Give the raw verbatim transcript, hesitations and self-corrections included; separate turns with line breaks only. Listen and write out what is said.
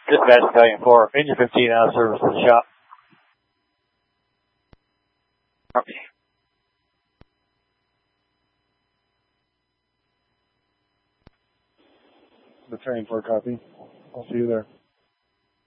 Dispatch Battalion four, engine fifteen out of service for the shop. Okay.
Battalion four, copy. I'll see you there.